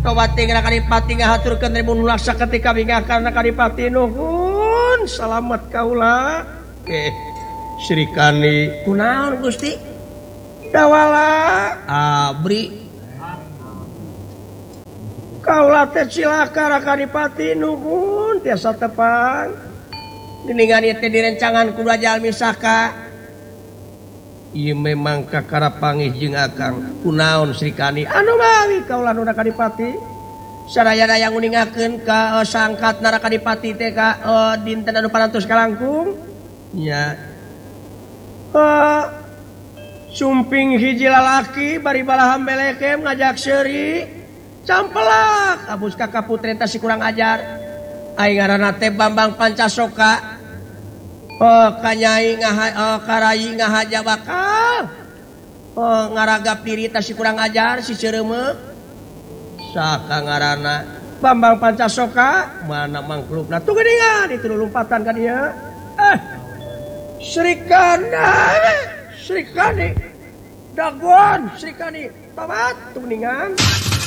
Kadipati ngahaturkeun ribu laksa ketika bingah karena Kadipati nuhun salamet kaula. Sri Kandi kunaon Gusti? Dawala abri. Kaula teh cilaka Kadipati nuhun tiasa tepang. Geuningan ieu teh direncangan ku Jalmi Saka. Ieu memang kakara pangih jeung Akang. Kunaon Sri Kandi? Anu mawi kaula nu Kadipati. Sadayana yang nguningakeun ka sangkatna Kadipati teh ka dinten anu parantos kalangkung. Nya. Sumping hiji lalaki bari balahan belekem ngajak seuri. Campelak abus ka kaputren teh si kurang ajar. Aing ngaranna teh Bambang Pancasoka. Kanyai karayi ngahaja bakal. Ngaragap diri teh si kurang ajar si ceureumeuk. Saka ngaranna Bambang Pancasoka mana mangklubna tuh geuningan itu lompatan ka dieu. Sri Kandi dagon Sri Kandi tamat tuh geuningan.